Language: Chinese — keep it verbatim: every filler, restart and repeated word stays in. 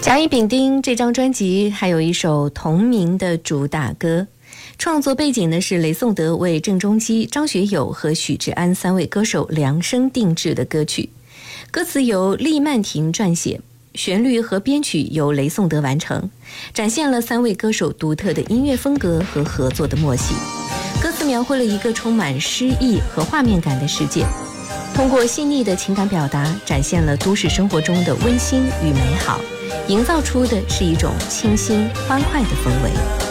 甲乙丙丁这张专辑还有一首同名的主打歌，创作背景呢是雷颂德为郑中基、张学友和许志安三位歌手量身定制的歌曲，歌词由厉曼婷撰写，旋律和编曲由雷颂德完成，展现了三位歌手独特的音乐风格和合作的默契。歌词描绘了一个充满诗意和画面感的世界，通过细腻的情感表达，展现了都市生活中的温馨与美好，营造出的是一种清新欢快的氛围。